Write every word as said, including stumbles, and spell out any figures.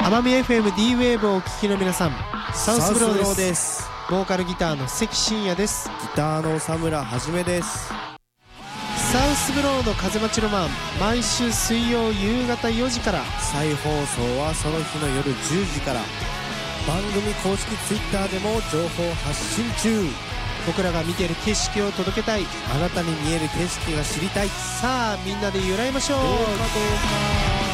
奄美 エフエム D ウェーブをお聞きの皆さん、サウスブローです。 ですボーカルギターの関真也です。 ギターの佐村はじめです。 サウスブローの風待ちロマン、毎週水曜夕方よじから、 再放送はその日の夜じゅうじから。番組公式ツイッターでも情報発信中。 僕らが見ている景色を届けたい、 あなたに見える景色が知りたい。 さあみんなで揺らいましょう。 どうかどうか。